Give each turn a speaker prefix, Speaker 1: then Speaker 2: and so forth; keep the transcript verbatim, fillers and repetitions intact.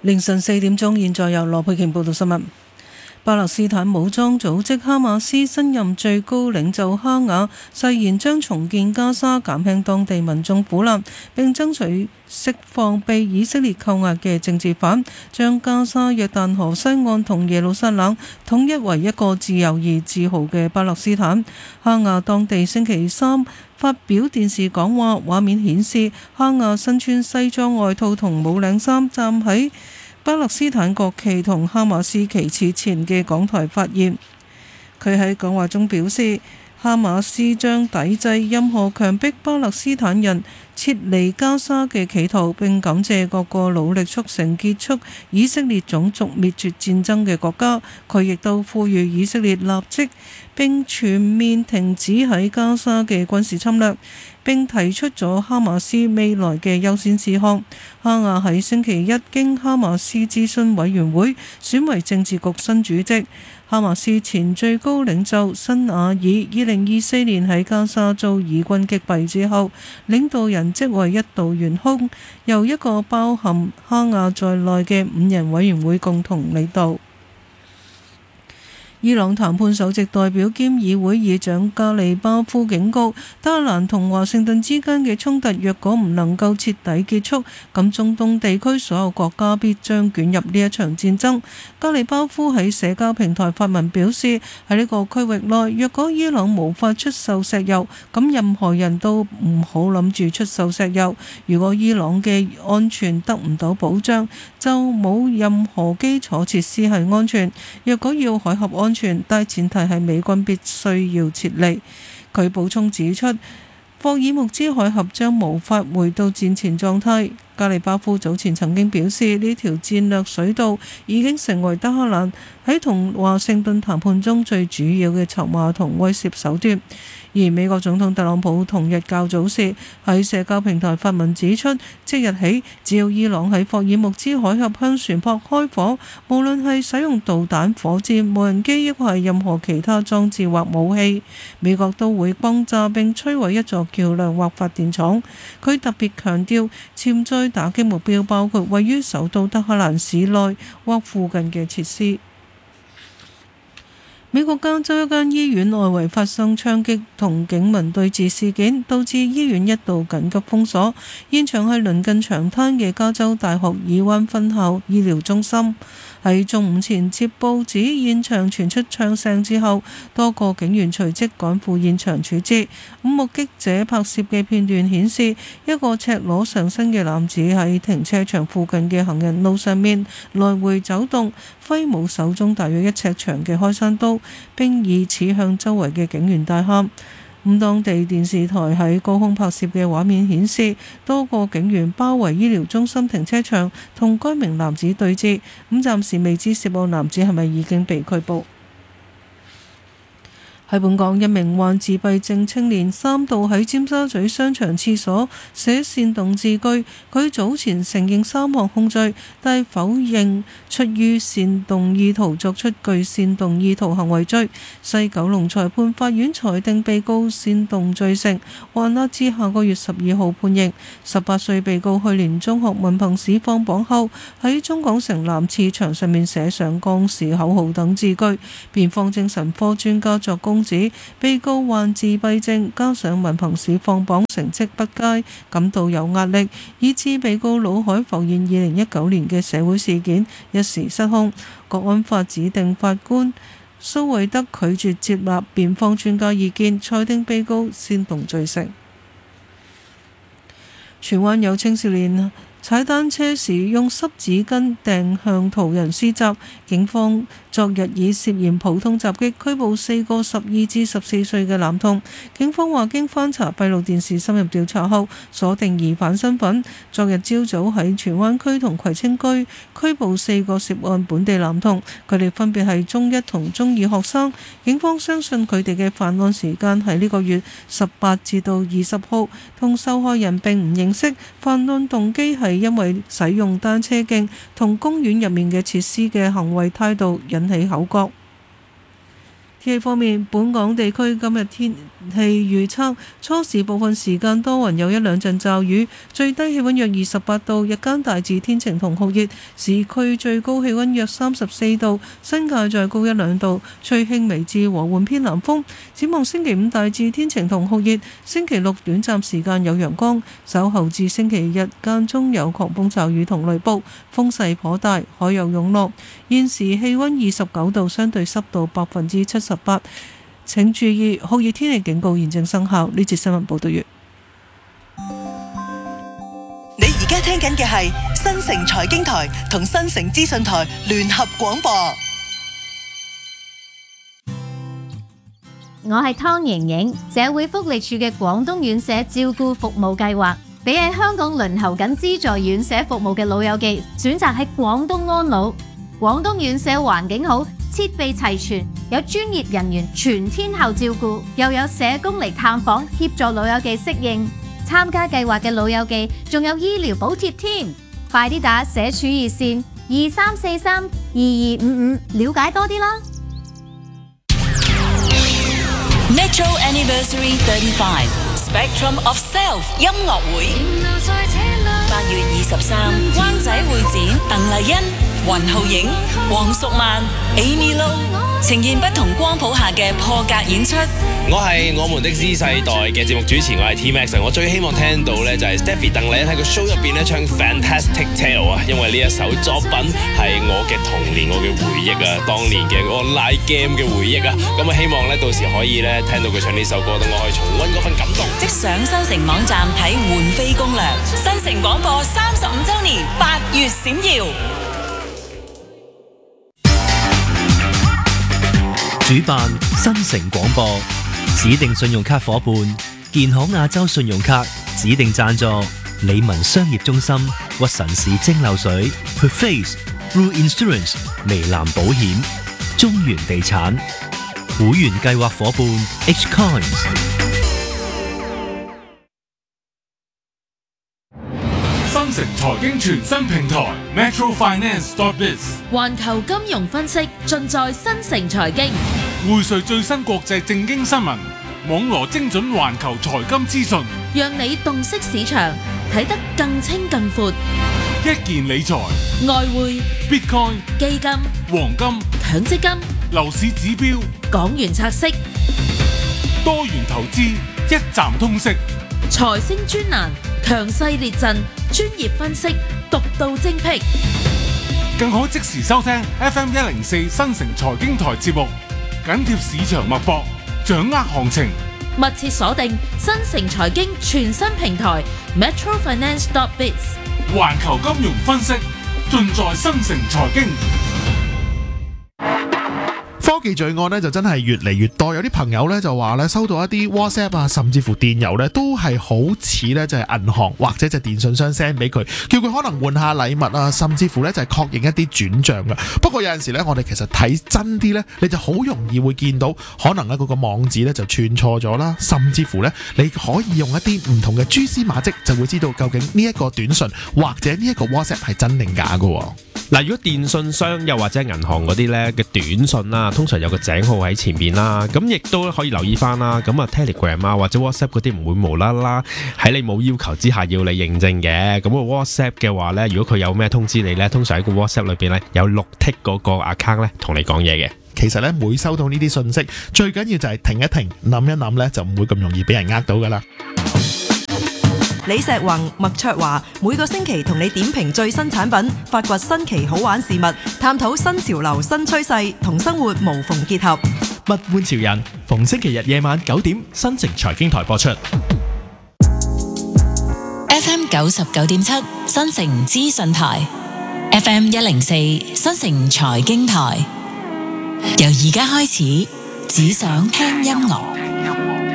Speaker 1: 凌晨四點鐘，現在由羅佩瓊報道新聞。巴勒斯坦武裝組織哈馬斯新任最高領袖哈雅誓言將重建加沙，減輕當地民眾苦難，並爭取釋放被以色列扣押嘅政治犯，將加沙、約旦河西岸同耶路撒冷統一為一個自由而自豪嘅巴勒斯坦。哈雅當地星期三發表電視講話，畫面顯示哈雅身穿西裝外套同冇領衫，站喺巴勒斯坦國旗同哈馬斯旗幟前嘅講台發言。佢喺講話中表示，哈馬斯將抵制任何強迫巴勒斯坦人撤離加沙嘅企圖，並感謝各個努力促成結束以色列種族滅絕戰爭嘅國家。佢亦都呼籲以色列立即並全面停止喺加沙嘅軍事侵略，並提出咗哈馬斯未來嘅優先事項。哈雅喺星期一經哈馬斯諮詢委員會選為政治局新主席。哈馬斯前最高領袖辛瓦爾二零二四年喺加沙遭以軍擊斃之後，領導人職位一度懸空，由一個包含哈雅在內嘅五人委員會共同領導。伊朗談判首席代表兼議會議長加利巴夫警告，德黑蘭同華盛頓之間嘅衝突若果唔能夠徹底結束，咁中東地區所有國家必將捲入呢一場戰爭。加利巴夫喺社交平台發文表示，喺呢個區域內，若果伊朗無法出售石油，咁任何人都唔好諗住出售石油。如果伊朗嘅安全得唔到保障，就冇任何基礎設施係安全。若果要海峽安全，但前提係美軍必須要撤離。佢補充指出，霍爾木茲海峽將無法回到戰前狀態。加利巴夫早前曾經表示，呢條戰略水道已經成為德黑蘭喺同華盛頓談判中最主要嘅籌碼同威懾手段。而美國總統特朗普同日較早時喺社交平台發文指出，即日起只要伊朗喺霍爾木茲海峽向船舶開火，無論係使用導彈、火箭、無人機，抑或係任何其他裝置或武器，美國都會轟炸並摧毀一座橋梁或發電廠。佢特別強調，潛在打擊目標包括位於首都德黑蘭市內或附近嘅設施。美國加州一間醫院外圍發生槍擊同警民對峙事件，導致醫院一度緊急封鎖。現場係鄰近長灘嘅加州大學爾灣分校醫療中心。喺中午前接報指現場傳出槍聲之後，多個警員隨即趕赴現場處置。目擊者拍攝嘅片段顯示，一個赤裸上身嘅男子喺停車場附近嘅行人路上面來回走動，揮舞手中大約一尺長嘅開山刀，並以此向周圍嘅警員大喊。咁當地電視台喺高空拍攝嘅畫面顯示，多個警員包圍醫療中心停車場，同該名男子對峙。咁暫時未知涉案男子係咪已經被拘捕。喺本港，一名患自閉症青年三度喺尖沙咀商場廁所寫煽動字句。佢早前承認三項控罪，但否認出於煽動意圖作出具煽動意圖行為罪。西九龍裁判法院裁定被告煽動罪成，還押至下個月十二號判刑。十八歲被告去年中學文憑試放榜後，喺中港城男廁牆上面寫上鋼匙口號等字句。辯方精神科專家作供指，被告患自閉症，加上文憑試放榜成績不佳，感到有壓力，以致被告腦海浮現二零一九年嘅社會事件，一時失控。國安法指定法官蘇惠德拒絕接納辯方專家意見，裁定被告煽動罪成。荃灣有青少年踩單車時用濕紙巾掟向途人施襲，警方昨日以涉嫌普通襲擊拘捕四個十二至十四歲嘅男童。警方話經翻查閉路電視深入調查後，鎖定疑犯身份。昨日朝早喺荃灣區同葵青區拘捕四個涉案本地男童，佢哋分別係中一同中二學生。警方相信佢哋嘅犯案時間係呢個月十八至到二十號，同受害人並唔認識。犯案動機係因為使用單車徑同公園入面嘅設施嘅行為態度引起口角。 天氣方面，本港地區今日天氣預測，初時部分時間多雲，有一兩陣驟雨，最低氣溫約二十八度，日間大致天晴同酷熱，市區最高氣溫約三十四度，新界再高一兩度，吹輕微至和緩偏南風。展望星期五大致天晴同酷熱，星期六短暫時間有陽光，稍後至星期日間中有狂風驟雨同雷暴，風勢頗大，海有湧浪。現時氣溫二十九度，相對濕度百分之七十八。請注意酷熱天氣警告現正生效。呢節新聞報道完。
Speaker 2: 你而家聽緊嘅係新城財經台同新城資訊台聯合廣播。
Speaker 3: 我係湯瑩瑩，社會福利署嘅廣東院舍照顧服務計劃，俾喺香港輪候緊資助院舍服務嘅老友記選擇喺廣東安老。廣東院舍環境好，設備齊全，有專業人員全天候照顧，又有社工嚟探訪協助老友記適應。參加計劃嘅老友記仲有醫療補貼添，快啲打社署熱線二三四三二二五五了解多啲啦。
Speaker 4: Metro Anniversary thirty-five Spectrum of Self 音樂會，八月二十三，灣仔會展，鄧麗欣、雲浩影、黃淑曼、Amy Lo 呈現不同光譜下嘅破格演出。
Speaker 5: 我係我們的 Z 世代嘅節目主持，我係 T Max。我最希望聽到咧就係 Stephy 鄧麗欣喺個 show 入邊咧唱 Fantastic Tale 啊，因為呢一首作品係我嘅童年，我嘅回憶啊，當年嘅 online game 嘅回憶啊。咁啊，希望咧到時可以咧聽到佢唱呢首歌，等我可以重溫嗰份感動。
Speaker 4: 即上新城網站睇換飛攻略，新城廣播三十五週年八月閃耀。
Speaker 6: 主辦新城廣播，指定信用卡夥伴健康亞洲信用卡，指定贊助理文商業中心、屈臣氏蒸餾水、Perface、Blue Insurance、微藍保險、中原地產。會員計劃夥伴 H Coins。
Speaker 7: 新城財經全新平台 Metro Finance dot biz，
Speaker 8: 環球金融分析盡在新城財經，
Speaker 7: 匯萃最新國際政經新聞，網羅精準環球財金資訊，
Speaker 8: 讓你洞悉市場，睇得更清更闊。
Speaker 7: 一件理財、
Speaker 8: 外匯、
Speaker 7: Bitcoin、
Speaker 8: 基金、
Speaker 7: 黃金、
Speaker 8: 強積金、
Speaker 7: 樓市指標、
Speaker 8: 港元拆息、
Speaker 7: 多元投資，一站通識。
Speaker 8: 財星專欄，強勢列陣，專業分析，獨到精闢。
Speaker 7: 更可即時收聽 F M 一零四新城財經台節目，緊貼市場脈搏，掌握行情。
Speaker 8: 密切鎖定新城財經全新平台 Metro Finance dot biz，
Speaker 7: 環球金融分析盡在新城財經。
Speaker 9: 科技罪案咧就真係越嚟越多，有啲朋友咧就話咧收到一啲 WhatsApp 啊，甚至乎電郵咧都係好似咧就係銀行或者就電信商 send 俾佢，叫佢可能換下禮物啊，甚至乎咧就係確認一啲轉賬噶。不過有陣時咧，我哋其實睇真啲咧，你就好容易會見到可能咧嗰個網址咧就串錯咗啦，甚至乎咧你可以用一啲唔同嘅蛛絲馬跡，就會知道究竟呢一個短信或者呢一個 WhatsApp 係真定假噶。
Speaker 10: 嗱，如果電信商又或者銀行嗰啲咧嘅短信啦，通常有個井號喺前面啦，咁亦都可以留意翻啦。咁啊 Telegram 啊或者 WhatsApp 嗰啲唔會無啦啦喺你冇要求之下要你認證嘅。咁個 WhatsApp 嘅話咧，如果佢有咩通知你咧，通常喺個 WhatsApp 裏邊咧有綠剔嗰個 account 咧同你講嘢嘅。
Speaker 9: 其實咧每收到呢啲信息，最緊要就係停一停，諗一諗咧，就唔會咁容易俾人呃到噶啦。
Speaker 2: 李石宏、麥卓華每個星期同你點評最新產品，發掘新奇好玩事物，探討新潮流新趨勢，同生活無縫結合。
Speaker 11: 物玩潮人，逢星期日夜晚九點，新城財經台播出。
Speaker 4: F M 九十九點七新城資訊台 ，F M 一零四新城財經台，由而家開始，只想聽音樂。